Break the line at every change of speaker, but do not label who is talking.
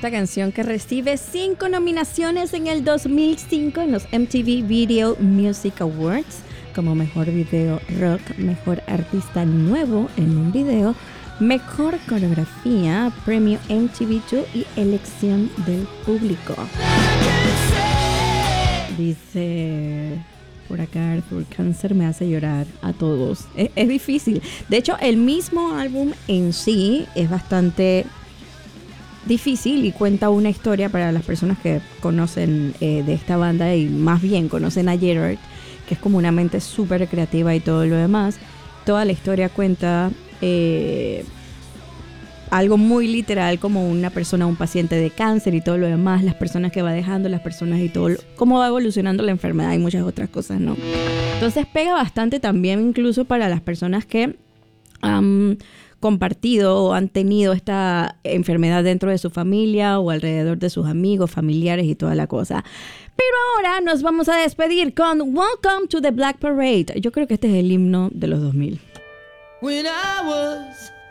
esta canción que recibe 5 nominaciones en el 2005 en los MTV Video Music Awards, como Mejor Video Rock, Mejor Artista Nuevo en un Video, Mejor Coreografía, Premio MTV2 y Elección del Público. Dice por acá Arthur, cáncer me hace llorar a todos. Es difícil. De hecho, el mismo álbum en sí es bastante difícil y cuenta una historia para las personas que conocen de esta banda y más bien conocen a Gerard, que es como una mente súper creativa y todo lo demás. Toda la historia cuenta algo muy literal, como una persona, un paciente de cáncer y todo lo demás, las personas que va dejando, las personas y todo, cómo va evolucionando la enfermedad y muchas otras cosas, ¿no? Entonces pega bastante también incluso para las personas que han compartido o han tenido esta enfermedad dentro de su familia o alrededor de sus amigos, familiares y toda la cosa. Pero ahora nos vamos a despedir con Welcome to the Black Parade. Yo creo que este es el himno de los 2000.
When I was